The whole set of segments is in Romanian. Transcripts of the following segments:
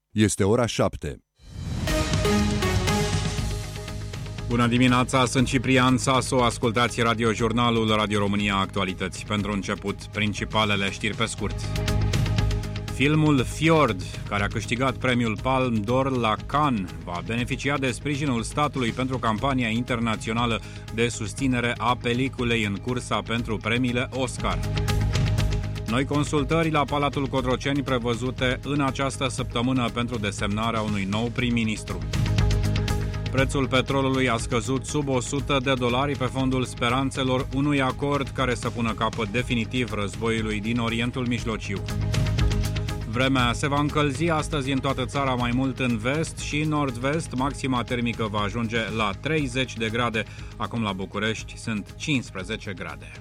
Este ora 7. Bună dimineața, sunt Ciprian Sasu, ascultați radiojurnalul Radio România Actualități. Pentru început, principalele știri pe scurt. Filmul Fjord, care a câștigat premiul Palme d'Or la Cannes, va beneficia de sprijinul statului pentru campania internațională de susținere a peliculei în cursa pentru premiile Oscar. Noi consultări la Palatul Cotroceni prevăzute în această săptămână pentru desemnarea unui nou prim-ministru. Prețul petrolului a scăzut sub $100 pe fondul speranțelor unui acord care să pună capăt definitiv războiului din Orientul Mijlociu. Vremea se va încălzi astăzi în toată țara, mai mult în vest și nord-vest. Maxima termică va ajunge la 30 de grade. Acum la București sunt 15 grade.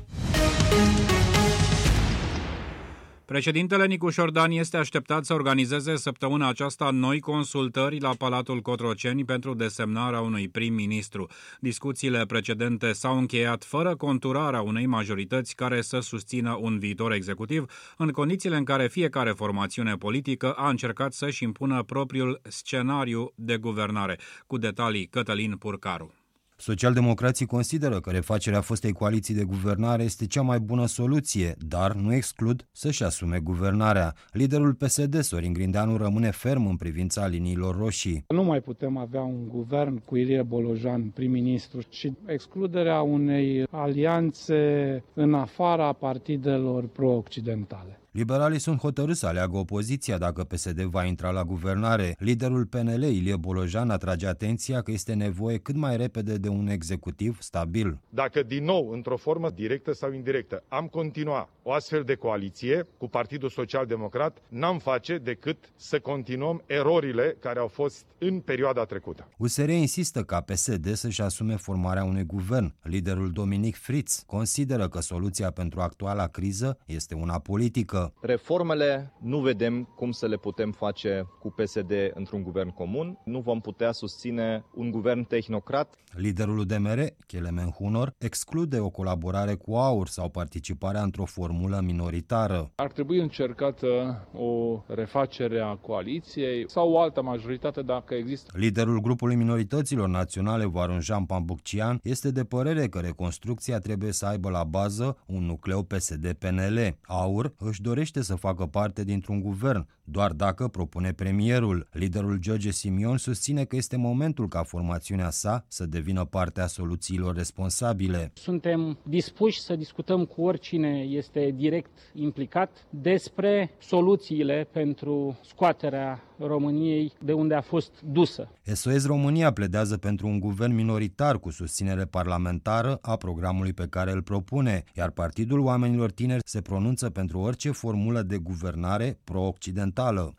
Președintele Nicu Șordan este așteptat să organizeze săptămâna aceasta noi consultări la Palatul Cotroceni pentru desemnarea unui prim-ministru. Discuțiile precedente s-au încheiat fără conturarea unei majorități care să susțină un viitor executiv, în condițiile în care fiecare formațiune politică a încercat să-și impună propriul scenariu de guvernare. Cu detalii, Cătălin Purcaru. Socialdemocrații consideră că refacerea fostei coaliții de guvernare este cea mai bună soluție, dar nu exclud să-și asume guvernarea. Liderul PSD, Sorin Grindeanu, rămâne ferm în privința liniilor roșii. Nu mai putem avea un guvern cu Ilie Bolojan prim-ministru și excluderea unei alianțe în afara partidelor pro-occidentale. Liberalii sunt hotărâți să aleagă opoziția dacă PSD va intra la guvernare. Liderul PNL, Ilie Bolojan, atrage atenția că este nevoie cât mai repede de un executiv stabil. Dacă din nou, într-o formă directă sau indirectă, am continua o astfel de coaliție cu Partidul Social Democrat, n-am face decât să continuăm erorile care au fost în perioada trecută. USR insistă ca PSD să-și asume formarea unui guvern. Liderul Dominic Fritz consideră că soluția pentru actuala criză este una politică. Reformele nu vedem cum să le putem face cu PSD într-un guvern comun. Nu vom putea susține un guvern tehnocrat. Liderul UDMR, Kelemen Hunor, exclude o colaborare cu AUR sau participarea într-o formulă minoritară. Ar trebui încercată o refacere a coaliției sau o altă majoritate dacă există. Liderul grupului minorităților naționale, Varun-Jean Pambucian, este de părere că reconstrucția trebuie să aibă la bază un nucleu PSD-PNL. AUR își dorește să facă parte dintr-un guvern, doar dacă propune premierul. Liderul George Simion susține că este momentul ca formațiunea sa să devină parte a soluțiilor responsabile. Suntem dispuși să discutăm cu oricine este direct implicat despre soluțiile pentru scoaterea României de unde a fost dusă. SOS România pledează pentru un guvern minoritar cu susținere parlamentară a programului pe care îl propune, iar Partidul Oamenilor Tineri se pronunță pentru orice formulă de guvernare pro-occidentală.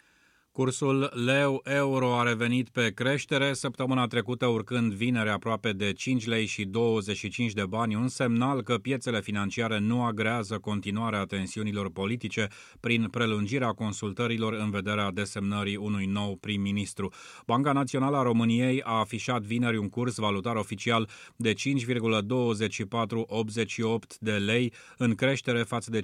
Cursul leu-euro a revenit pe creștere, săptămâna trecută urcând vineri aproape de 5 lei și 25 de bani, un semnal că piețele financiare nu agrează continuarea tensiunilor politice prin prelungirea consultărilor în vederea desemnării unui nou prim-ministru. Banca Națională a României a afișat vineri un curs valutar oficial de 5,2488 de lei, în creștere față de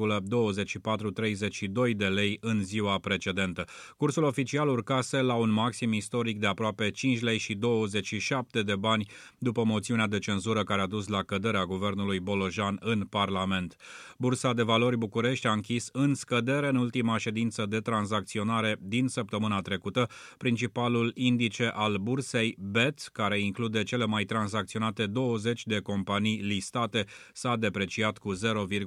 5,2432 de lei în ziua precedentă. Cursul oficial urcase la un maxim istoric de aproape 5 lei și 27 de bani după moțiunea de cenzură care a dus la căderea guvernului Bolojan în Parlament. Bursa de Valori București a închis în scădere în ultima ședință de tranzacționare din săptămâna trecută. Principalul indice al bursei BET, care include cele mai tranzacționate 20 de companii listate, s-a depreciat cu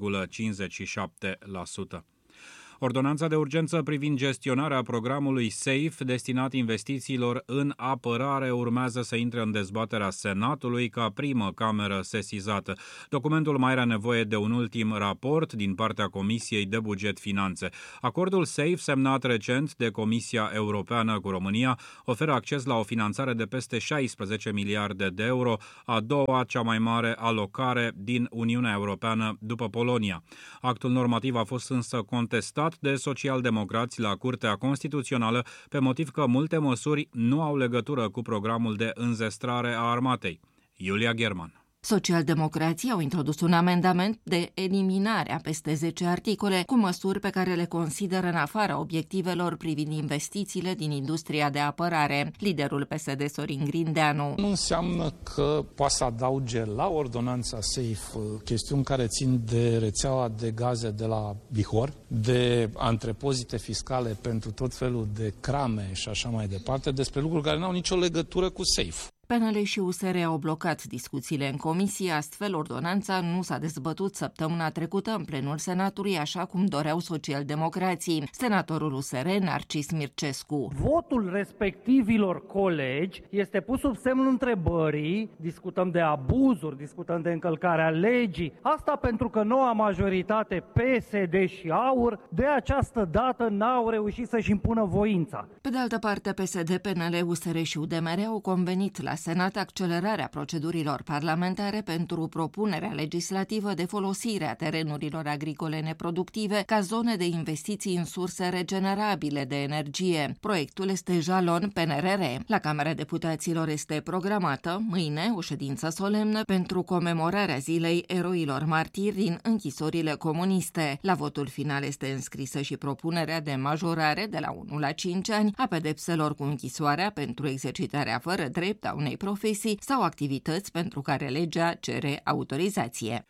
0,57%. Ordonanța de urgență privind gestionarea programului SAFE destinat investițiilor în apărare urmează să intre în dezbaterea Senatului ca primă cameră sesizată. Documentul mai era nevoie de un ultim raport din partea Comisiei de Buget Finanțe. Acordul SAFE, semnat recent de Comisia Europeană cu România, oferă acces la o finanțare de peste 16 miliarde de euro, a doua cea mai mare alocare din Uniunea Europeană după Polonia. Actul normativ a fost însă contestat de socialdemocrați la Curtea Constituțională pe motiv că multe măsuri nu au legătură cu programul de înzestrare a armatei. Iulia German. Socialdemocrații au introdus un amendament de eliminare a peste 10 articole cu măsuri pe care le consideră în afara obiectivelor privind investițiile din industria de apărare. Liderul PSD, Sorin Grindeanu. Nu înseamnă că poate să adauge la ordonanța SAFE chestiuni care țin de rețeaua de gaze de la Bihor, de antrepozite fiscale pentru tot felul de crame și așa mai departe, despre lucruri care nu au nicio legătură cu SAFE. PNL și USR au blocat discuțiile în comisie, astfel ordonanța nu s-a dezbătut săptămâna trecută în plenul Senatului, așa cum doreau socialdemocrații. Senatorul USR, Narcis Mircescu. Votul respectivilor colegi este pus sub semnul întrebării, discutăm de abuzuri, discutăm de încălcarea legii, asta pentru că noua majoritate PSD și AUR de această dată n-au reușit să-și impună voința. Pe de altă parte, PSD, PNL, USR și UDMR au convenit la Senat accelerarea procedurilor parlamentare pentru propunerea legislativă de folosire a terenurilor agricole neproductive ca zone de investiții în surse regenerabile de energie. Proiectul este jalon PNRR. La Camera Deputaților este programată mâine o ședință solemnă pentru comemorarea zilei eroilor martiri din închisorile comuniste. La votul final este înscrisă și propunerea de majorare de la 1 la 5 ani a pedepselor cu închisoarea pentru exercitarea fără drept a unei profesii sau activități pentru care legea cere autorizație.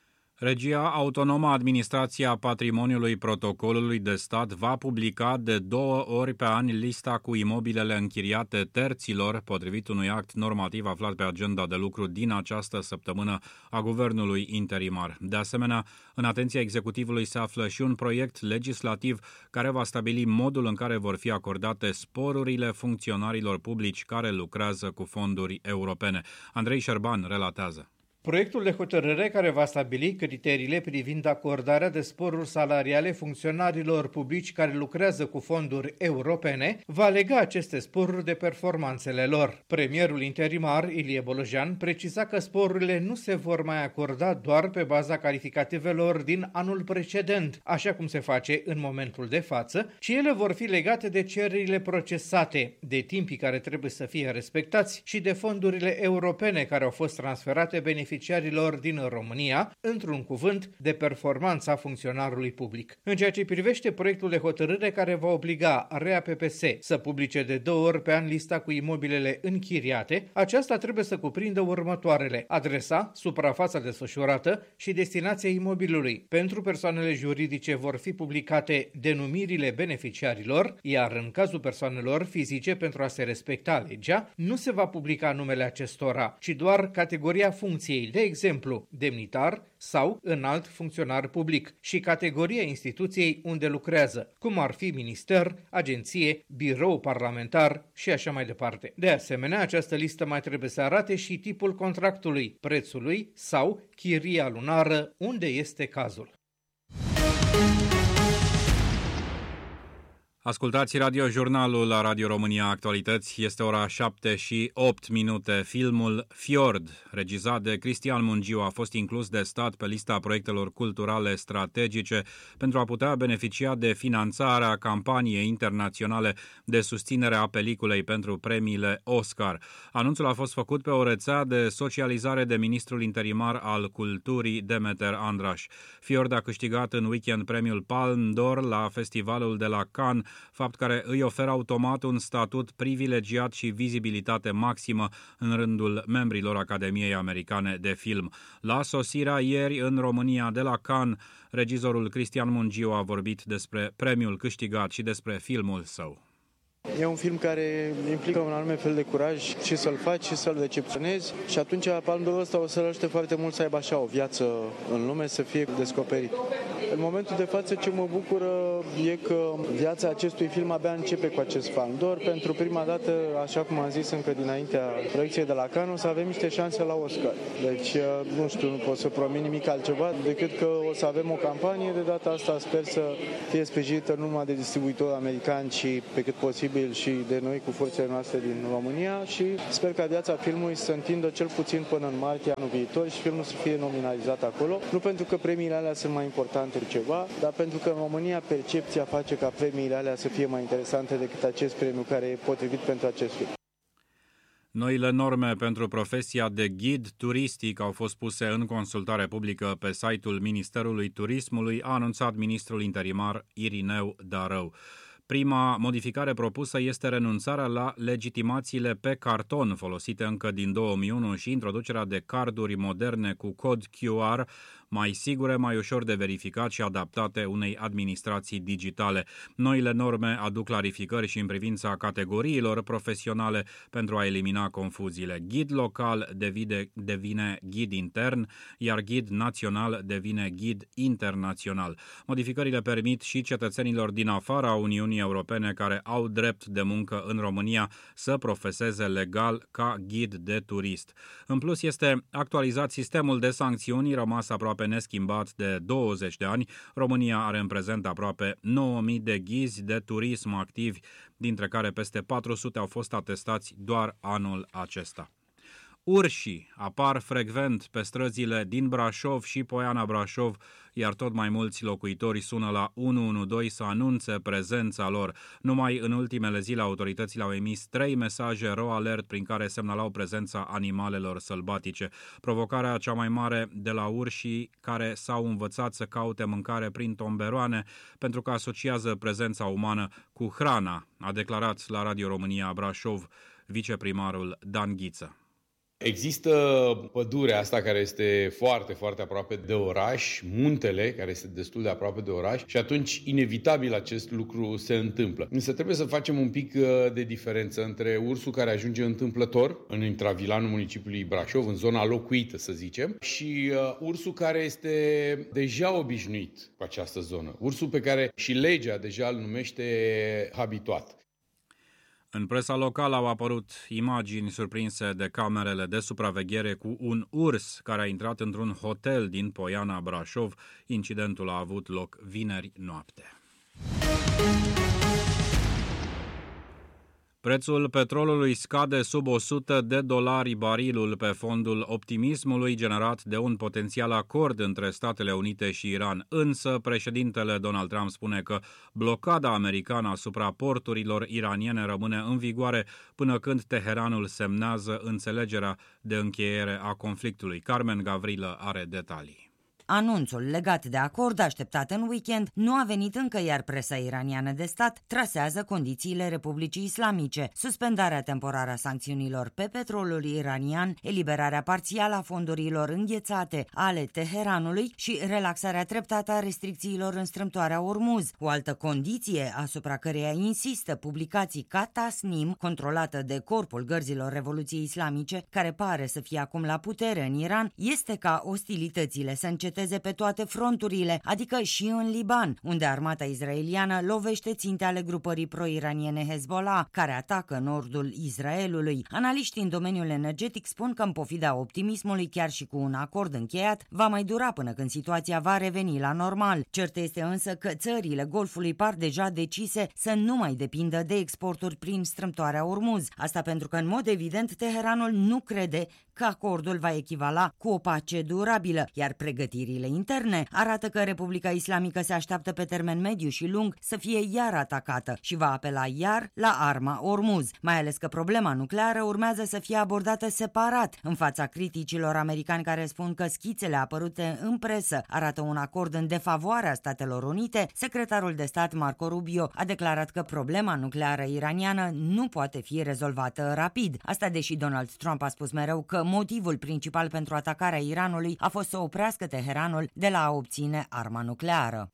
Regia Autonomă Administrația Patrimoniului Protocolului de Stat va publica de 2 ori pe an lista cu imobilele închiriate terților, potrivit unui act normativ aflat pe agenda de lucru din această săptămână a Guvernului interimar. De asemenea, în atenția executivului se află și un proiect legislativ care va stabili modul în care vor fi acordate sporurile funcționarilor publici care lucrează cu fonduri europene. Andrei Șerban relatează. Proiectul de hotărâre care va stabili criteriile privind acordarea de sporuri salariale funcționarilor publici care lucrează cu fonduri europene va lega aceste sporuri de performanțele lor. Premierul interimar, Ilie Bolojan, preciza că sporurile nu se vor mai acorda doar pe baza calificativelor din anul precedent, așa cum se face în momentul de față, ci ele vor fi legate de cererile procesate, de timpii care trebuie să fie respectați și de fondurile europene care au fost transferate beneficiarilor din România, într-un cuvânt, de performanța funcționarului public. În ceea ce privește proiectul de hotărâre care va obliga REA-PPS să publice de 2 ori pe an lista cu imobilele închiriate, aceasta trebuie să cuprindă următoarele: adresa, suprafața desfășurată și destinația imobilului. Pentru persoanele juridice vor fi publicate denumirile beneficiarilor, iar în cazul persoanelor fizice, pentru a se respecta legea, nu se va publica numele acestora, ci doar categoria funcției, de exemplu, demnitar sau înalt funcționar public, și categoria instituției unde lucrează, cum ar fi minister, agenție, birou parlamentar și așa mai departe. De asemenea, această listă mai trebuie să arate și tipul contractului, prețului sau chiria lunară, unde este cazul. Ascultați radiojurnalul la Radio România Actualități. Este ora 7:08. Filmul Fjord, regizat de Cristian Mungiu, a fost inclus de stat pe lista proiectelor culturale strategice pentru a putea beneficia de finanțarea campaniei internaționale de susținere a peliculei pentru premiile Oscar. Anunțul a fost făcut pe o rețea de socializare de ministrul interimar al culturii, Demeter Andraș. Fjord a câștigat în weekend premiul Palme d'Or la festivalul de la Cannes, fapt care îi oferă automat un statut privilegiat și vizibilitate maximă în rândul membrilor Academiei Americane de Film. La sosirea ieri în România de la Cannes, regizorul Cristian Mungiu a vorbit despre premiul câștigat și despre filmul său. E un film care implică un anume fel de curaj și să-l faci și să-l recepționezi și atunci Palme d'Or ăsta o să-l ajute foarte mult să aibă așa o viață în lume, să fie descoperit. În momentul de față ce mă bucură e că viața acestui film abia începe cu acest Palme d'Or. Pentru prima dată, așa cum am zis încă dinaintea proiecției de la Cannes, o să avem niște șanse la Oscar. Deci, nu știu, nu pot să promit nimic altceva decât că o să avem o campanie. De data asta sper să fie sprijinită nu numai de distribuitori americani, ci pe cât posibil și de noi cu forțele noastre din România și sper ca viața filmului să se întindă cel puțin până în martie anul viitor și filmul să fie nominalizat acolo. Nu pentru că premiile alea sunt mai importante ceva, dar pentru că în România percepția face ca premiile alea să fie mai interesante decât acest premiu care e potrivit pentru acest film. Noile norme pentru profesia de ghid turistic au fost puse în consultare publică pe site-ul Ministerului Turismului, a anunțat ministrul interimar Irineu Darău. Prima modificare propusă este renunțarea la legitimațiile pe carton folosite încă din 2001 și introducerea de carduri moderne cu cod QR, mai sigure, mai ușor de verificat și adaptate unei administrații digitale. Noile norme aduc clarificări și în privința categoriilor profesionale pentru a elimina confuziile. Ghid local devine ghid intern, iar ghid național devine ghid internațional. Modificările permit și cetățenilor din afara Uniunii Europene care au drept de muncă în România să profeseze legal ca ghid de turist. În plus, este actualizat sistemul de sancțiuni rămas aproape neschimbat de 20 de ani. România are în prezent aproape 9.000 de ghizi de turism activi, dintre care peste 400 au fost atestați doar anul acesta. Urșii apar frecvent pe străzile din Brașov și Poiana Brașov, iar tot mai mulți locuitori sună la 112 să anunțe prezența lor. Numai în ultimele zile autoritățile au emis 3 mesaje RO Alert prin care semnalau prezența animalelor sălbatice. Provocarea cea mai mare de la urșii care s-au învățat să caute mâncare prin tomberoane pentru că asociază prezența umană cu hrana, a declarat la Radio România Brașov viceprimarul Dan Ghiță. Există pădurea asta care este foarte, foarte aproape de oraș, muntele care este destul de aproape de oraș și atunci inevitabil acest lucru se întâmplă. Însă trebuie să facem un pic de diferență între ursul care ajunge întâmplător în intravilanul municipiului Brașov, în zona locuită să zicem, și ursul care este deja obișnuit cu această zonă. Ursul pe care și legea deja îl numește habituat. În presa locală au apărut imagini surprinse de camerele de supraveghere cu un urs care a intrat într-un hotel din Poiana Brașov. Incidentul a avut loc vineri noapte. Prețul petrolului scade sub $100 barilul pe fondul optimismului generat de un potențial acord între Statele Unite și Iran. Însă, președintele Donald Trump spune că blocada americană asupra porturilor iraniene rămâne în vigoare până când Teheranul semnează înțelegerea de încheiere a conflictului. Carmen Gavrilă are detalii. Anunțul legat de acord așteptat în weekend nu a venit încă, iar presa iraniană de stat trasează condițiile Republicii Islamice, suspendarea temporară a sancțiunilor pe petrolul iranian, eliberarea parțială a fondurilor înghețate ale Teheranului și relaxarea treptată a restricțiilor în strâmtoarea Ormuz. O altă condiție asupra căreia insistă publicații ca Tasnim, controlată de Corpul Gărzilor Revoluției Islamice, care pare să fie acum la putere în Iran, este ca ostilitățile să înceteze pe toate fronturile, adică și în Liban, unde armata izraeliană lovește ținte ale grupării pro-iraniene Hezbollah, care atacă nordul Israelului. Analiștii în domeniul energetic spun că, în pofida optimismului, chiar și cu un acord încheiat, va mai dura până când situația va reveni la normal. Cert este însă că țările Golfului par deja decise să nu mai depindă de exporturi prin strâmtoarea Ormuz. Asta pentru că, în mod evident, Teheranul nu crede că acordul va echivala cu o pace durabilă, iar pregătirile interne arată că Republica Islamică se așteaptă pe termen mediu și lung să fie iar atacată și va apela iar la arma Ormuz, mai ales că problema nucleară urmează să fie abordată separat. În fața criticilor americani care spun că schițele apărute în presă arată un acord în defavoarea Statelor Unite, secretarul de stat Marco Rubio a declarat că problema nucleară iraniană nu poate fi rezolvată rapid. Asta deși Donald Trump a spus mereu că motivul principal pentru atacarea Iranului a fost să oprească Teheranul de la a obține arma nucleară.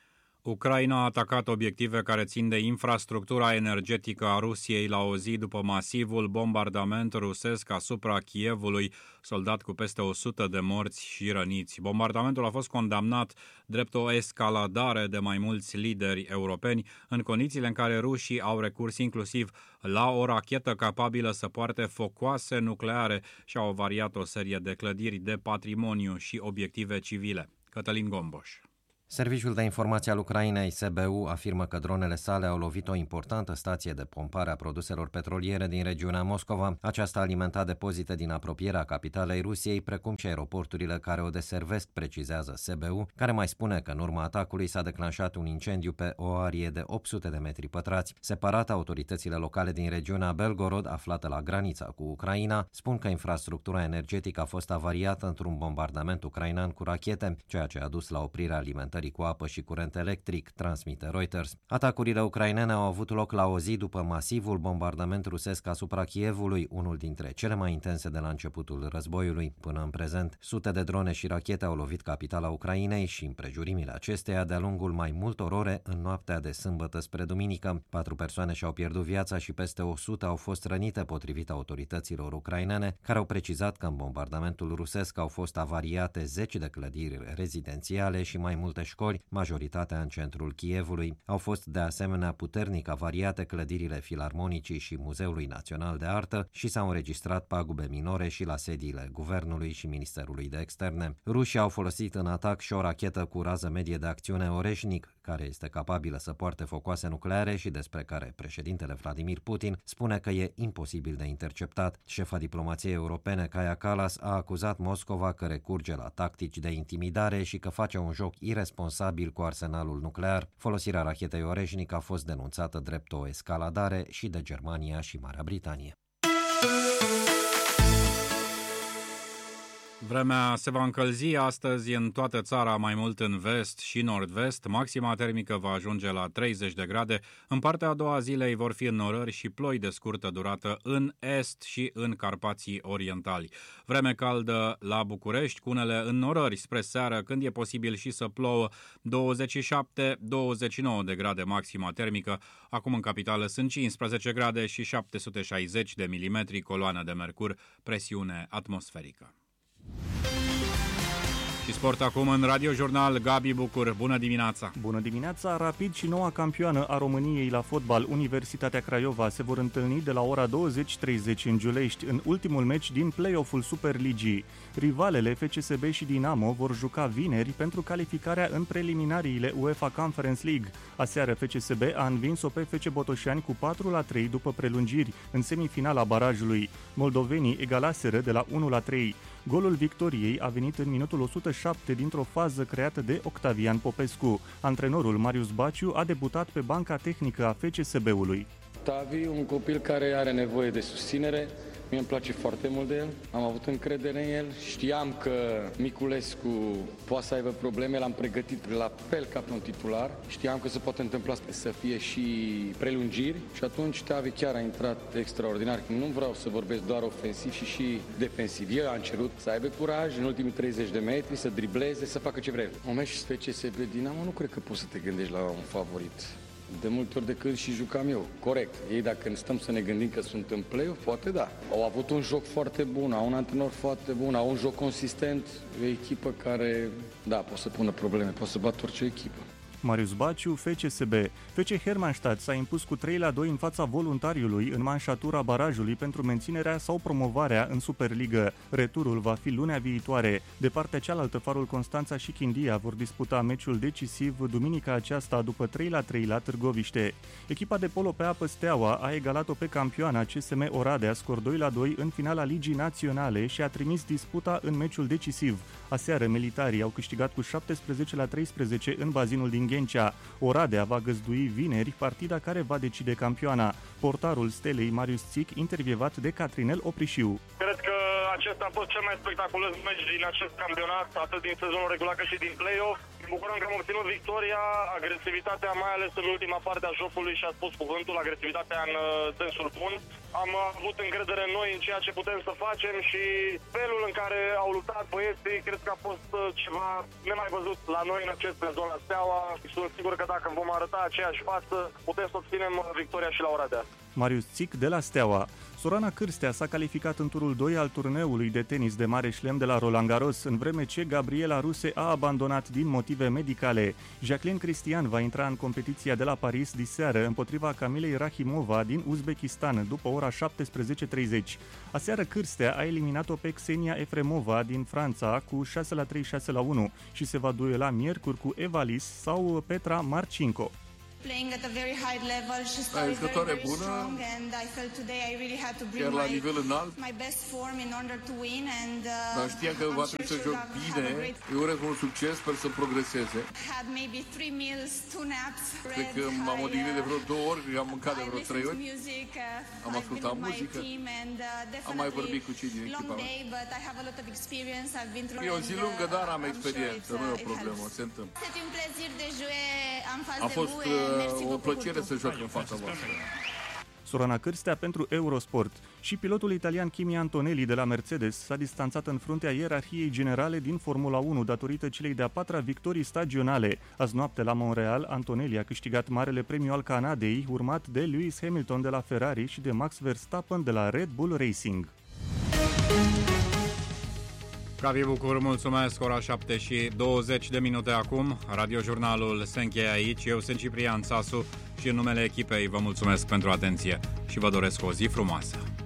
Ucraina a atacat obiective care țin de infrastructura energetică a Rusiei la o zi după masivul bombardament rusesc asupra Kievului, soldat cu peste 100 de morți și răniți. Bombardamentul a fost condamnat drept o escaladare de mai mulți lideri europeni, în condițiile în care rușii au recurs inclusiv la o rachetă capabilă să poarte focoase nucleare și au variat o serie de clădiri de patrimoniu și obiective civile. Cătălin Gomboș. Serviciul de informație al Ucrainei, SBU, afirmă că dronele sale au lovit o importantă stație de pompare a produselor petroliere din regiunea Moscova. Aceasta a alimentat depozite din apropierea capitalei Rusiei, precum și aeroporturile care o deservesc, precizează SBU, care mai spune că în urma atacului s-a declanșat un incendiu pe o arie de 800 de metri pătrați. Separat, autoritățile locale din regiunea Belgorod, aflată la granița cu Ucraina, spun că infrastructura energetică a fost avariată într-un bombardament ucrainean cu rachete, ceea ce a dus la oprirea alimentării cu apă și curent electric, transmite Reuters. Atacurile ucrainene au avut loc la o zi după masivul bombardament rusesc asupra Kievului, unul dintre cele mai intense de la începutul războiului. Până în prezent, sute de drone și rachete au lovit capitala Ucrainei și împrejurimile acesteia de-a lungul mai multor ore în noaptea de sâmbătă spre duminică. 4 persoane și-au pierdut viața și peste 100 au fost rănite, potrivit autorităților ucrainene, care au precizat că în bombardamentul rusesc au fost avariate 10 de clădiri rezidențiale și mai multe școli, majoritatea în centrul Kievului. Au fost de asemenea puternic avariate clădirile Filarmonicii și Muzeului Național de Artă și s-au înregistrat pagube minore și la sediile Guvernului și Ministerului de Externe. Rușii au folosit în atac și o rachetă cu rază medie de acțiune Oreșnic, care este capabilă să poarte focoase nucleare și despre care președintele Vladimir Putin spune că e imposibil de interceptat. Șefa diplomației europene, Kaja Kallas, a acuzat Moscova că recurge la tactici de intimidare și că face un joc irresponsabil cu arsenalul nuclear. Folosirea rachetei Oreșnic a fost denunțată drept o escaladare și de Germania și Marea Britanie. Vremea se va încălzi astăzi în toată țara, mai mult în vest și nord-vest. Maxima termică va ajunge la 30 de grade. În partea a doua zilei vor fi înnorări și ploi de scurtă durată în est și în Carpații Orientali. Vreme caldă la București, cu unele înnorări spre seară, când e posibil și să plouă. 27-29 de grade maxima termică. Acum în capitală sunt 15 grade și 760 de milimetri coloană de mercur, presiune atmosferică. Și sport acum în Radiojurnal, Gabi Bucur. Bună dimineața! Bună dimineața! Rapid și noua campioană a României la fotbal, Universitatea Craiova, se vor întâlni de la ora 20:30 în Giulești, în ultimul meci din play-off-ul Superligii. Rivalele FCSB și Dinamo vor juca vineri pentru calificarea în preliminariile UEFA Conference League. Aseară FCSB a învins-o pe FC Botoșani cu 4-3 după prelungiri, în semifinala barajului. Moldovenii egalaseră de la 1-3. Golul victoriei a venit în minutul 107 dintr-o fază creată de Octavian Popescu. Antrenorul Marius Baciu a debutat pe banca tehnică a FCSB-ului. Tavi, un copil care are nevoie de susținere. Mie îmi place foarte mult de el, am avut încredere în el, știam că Miculescu poate să aibă probleme, l-am pregătit la fel ca pe un titular, știam că se poate întâmpla să fie și prelungiri și atunci Tavi chiar a intrat extraordinar. Nu vreau să vorbesc doar ofensiv și defensiv. Eu am cerut să aibă curaj în ultimii 30 de metri, să dribleze, să facă ce vrea. Un meci FCSB Dinamo nu cred că poți să te gândești la un favorit. De multe ori de când și jucam eu, corect. Ei, dacă ne stăm să ne gândim că sunt în play-off, poate da. Au avut un joc foarte bun, au un antrenor foarte bun, au un joc consistent, o echipă care, da, poate să pună probleme, poate să bată orice echipă. Marius Baciu, FCSB. FC Hermannstadt s-a impus cu 3-2 în fața Voluntariului în manșatura barajului pentru menținerea sau promovarea în Superligă. Returul va fi lunea viitoare. De partea cealaltă, Farul Constanța și Chindia vor disputa meciul decisiv duminica aceasta după 3-3 la Târgoviște. Echipa de polo pe apă Steaua a egalat-o pe campioana CSM Oradea, scor 2-2 în finala Ligii Naționale și a trimis disputa în meciul decisiv. Aseară, militarii au câștigat cu 17-13 în bazinul din Ghencea. Oradea va găzdui vineri partida care va decide campioana. Portarul Stelei Marius Țic, intervievat de Catrinel Oprișiu. Cred că acesta a fost cel mai spectaculos meci din acest campionat, atât din sezonul regulat cât și din play-off. Ne bucurăm că am obținut victoria, agresivitatea, mai ales în ultima parte a jocului și a spus cuvântul, agresivitatea în sensul bun. Am avut încredere în noi, în ceea ce putem să facem și felul în care au luptat băieții, cred că a fost ceva nemai văzut la noi în acest sezon la Steaua. Sunt sigur că dacă vom arăta aceeași față, putem să obținem victoria și la Oradea. Marius Țic de la Steaua. Sorana Cârstea s-a calificat în turul 2 al turneului de tenis de mare șlem de la Roland Garros, în vreme ce Gabriela Ruse a abandonat din motive medicale. Jacqueline Cristian va intra în competiția de la Paris diseară împotriva Camilei Rahimova din Uzbekistan după ora 17:30. Aseară Cârstea a eliminat-o pe Xenia Efremova din Franța cu 6-3, 6-1 și se va duela miercuri cu Evalis sau Petra Marcinko. Da, e jucătoare bună, chiar la nivel înalt, dar știam că va trebui să joc bine, îi urez mult succes, sper să progreseze. Cred că m-am odihnit de vreo 2 ori, am mâncat de vreo 3 ori, am ascultat muzică, am mai vorbit cu cei din echipa mea. E o zi lungă, dar am experiență, nu e o problemă, se întâmplă. A fost o plăcere să joc în fața voastră. Sorana Cârstea pentru Eurosport. Și pilotul italian Kimi Antonelli de la Mercedes s-a distanțat în fruntea ierarhiei generale din Formula 1 datorită celei de-a 4-a victorii stagionale. Azi noapte la Montreal, Antonelli a câștigat Marele Premiu al Canadei, urmat de Lewis Hamilton de la Ferrari și de Max Verstappen de la Red Bull Racing. Gabi Bucur, mulțumesc, ora 7:20 acum. Radiojurnalul se încheie aici. Eu sunt Ciprian Sasu și în numele echipei vă mulțumesc pentru atenție și vă doresc o zi frumoasă.